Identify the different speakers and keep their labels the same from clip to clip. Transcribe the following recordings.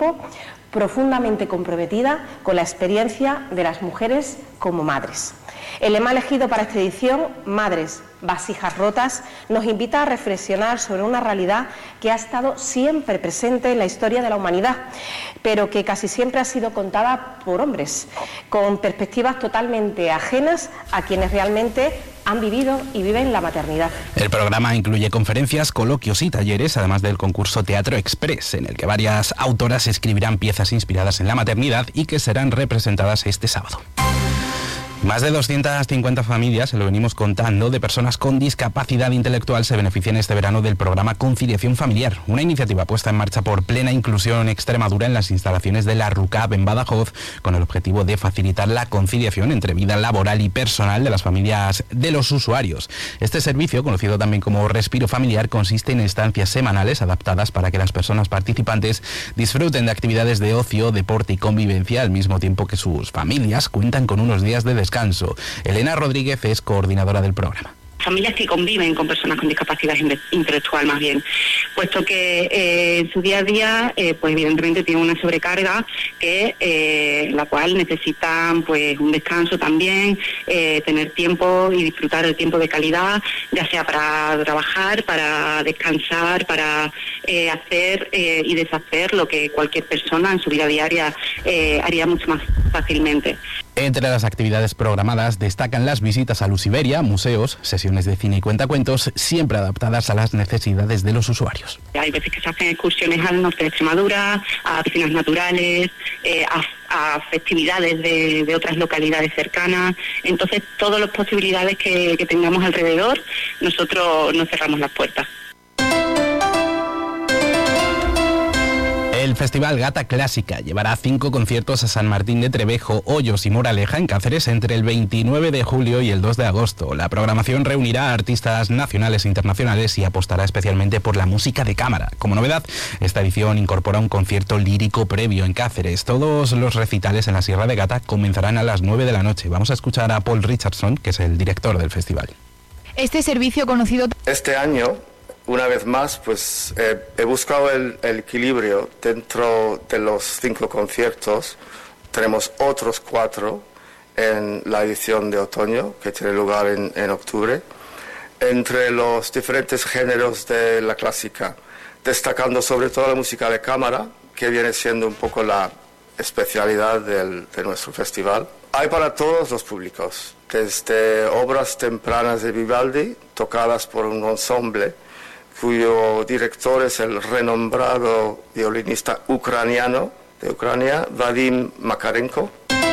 Speaker 1: tiempo profundamente comprometida con la experiencia de las mujeres como madres. El lema elegido para esta edición, Madres, vasijas rotas, nos invita a reflexionar sobre una realidad que ha estado siempre presente en la historia de la humanidad, pero que casi siempre ha sido contada por hombres, con perspectivas totalmente ajenas a quienes realmente han vivido y viven la maternidad.
Speaker 2: El programa incluye conferencias, coloquios y talleres, además del concurso Teatro Express, en el que varias autoras escribirán piezas inspiradas en la maternidad y que serán representadas este sábado. Más de 250 familias, se lo venimos contando, de personas con discapacidad intelectual se benefician este verano del programa Conciliación Familiar, una iniciativa puesta en marcha por Plena Inclusión Extremadura en las instalaciones de la RUCAP en Badajoz, con el objetivo de facilitar la conciliación entre vida laboral y personal de las familias de los usuarios. Este servicio, conocido también como Respiro Familiar, consiste en estancias semanales adaptadas para que las personas participantes disfruten de actividades de ocio, deporte y convivencia, al mismo tiempo que sus familias cuentan con unos días de descanso. Elena Rodríguez es coordinadora del programa.
Speaker 3: Familias que conviven con personas con discapacidad intelectual, más bien, puesto que en su día a día, pues evidentemente tienen una sobrecarga la cual necesitan pues un descanso también, tener tiempo y disfrutar el tiempo de calidad, ya sea para trabajar, para descansar, para hacer y deshacer lo que cualquier persona en su vida diaria haría mucho más fácilmente.
Speaker 2: Entre las actividades programadas destacan las visitas a Lusiberia, museos, sesiones de cine y cuentacuentos, siempre adaptadas a las necesidades de los usuarios.
Speaker 3: Hay veces que se hacen excursiones al norte de Extremadura, a piscinas naturales, a festividades de otras localidades cercanas. Entonces, todas las posibilidades que tengamos alrededor, nosotros no cerramos las puertas.
Speaker 2: El Festival Gata Clásica llevará 5 conciertos a San Martín de Trevejo, Hoyos y Moraleja en Cáceres entre el 29 de julio y el 2 de agosto. La programación reunirá a artistas nacionales e internacionales y apostará especialmente por la música de cámara. Como novedad, esta edición incorpora un concierto lírico previo en Cáceres. Todos los recitales en la Sierra de Gata comenzarán a las 9 de la noche. Vamos a escuchar a Paul Richardson, que es el director del festival.
Speaker 4: Este servicio conocido...
Speaker 5: Este año, una vez más, pues he buscado el equilibrio dentro de los 5 conciertos. Tenemos otros 4 en la edición de otoño, que tiene lugar en octubre, entre los diferentes géneros de la clásica, destacando sobre todo la música de cámara, que viene siendo un poco la especialidad de nuestro festival. Hay para todos los públicos, desde obras tempranas de Vivaldi, tocadas por un ensemble, cuyo director es el renombrado violinista ucraniano de Ucrania, Vadim Makarenko.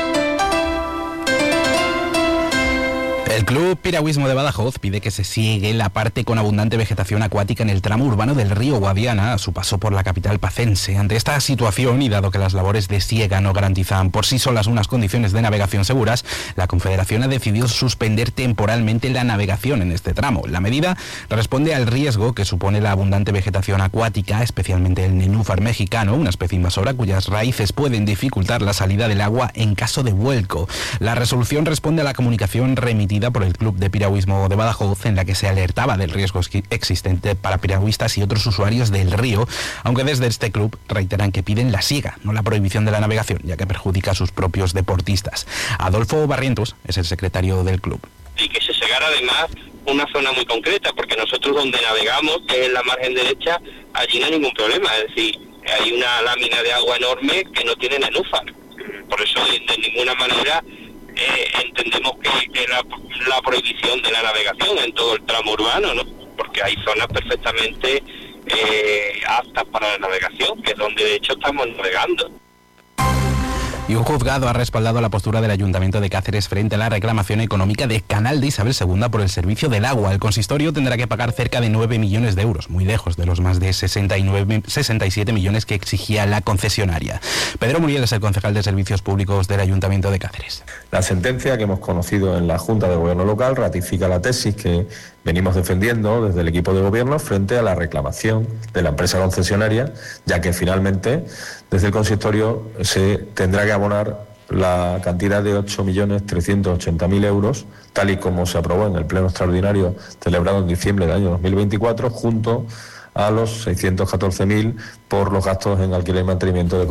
Speaker 2: El Club Piragüismo de Badajoz pide que se siegue la parte con abundante vegetación acuática en el tramo urbano del río Guadiana a su paso por la capital pacense. Ante esta situación, y dado que las labores de siega no garantizan por sí solas unas condiciones de navegación seguras, la Confederación ha decidido suspender temporalmente la navegación en este tramo. La medida responde al riesgo que supone la abundante vegetación acuática, especialmente el nenúfar mexicano, una especie invasora cuyas raíces pueden dificultar la salida del agua en caso de vuelco. La resolución responde a la comunicación remitida por el Club de Piragüismo de Badajoz, en la que se alertaba del riesgo existente para piragüistas y otros usuarios del río, aunque desde este club reiteran que piden la siega, no la prohibición de la navegación, ya que perjudica a sus propios deportistas. Adolfo Barrientos es el secretario del club.
Speaker 6: Y que se segara además una zona muy concreta, porque nosotros donde navegamos, que es en la margen derecha, allí no hay ningún problema, es decir, hay una lámina de agua enorme que no tiene nenúfar. Por eso de ninguna manera entendemos que la prohibición de la navegación en todo el tramo urbano, ¿no? Porque hay zonas perfectamente aptas para la navegación, que es donde de hecho estamos navegando.
Speaker 2: Y un juzgado ha respaldado la postura del Ayuntamiento de Cáceres frente a la reclamación económica de Canal de Isabel II por el servicio del agua. El consistorio tendrá que pagar cerca de 9 millones de euros, muy lejos de los más de 67 millones que exigía la concesionaria. Pedro Muriel es el concejal de Servicios Públicos del Ayuntamiento de Cáceres.
Speaker 7: La sentencia que hemos conocido en la Junta de Gobierno local ratifica la tesis que venimos defendiendo desde el equipo de gobierno frente a la reclamación de la empresa concesionaria, ya que finalmente desde el consistorio se tendrá que abonar la cantidad de 8.380.000 euros, tal y como se aprobó en el pleno extraordinario celebrado en diciembre del año 2024, junto a los 614.000 por los gastos en alquiler y mantenimiento de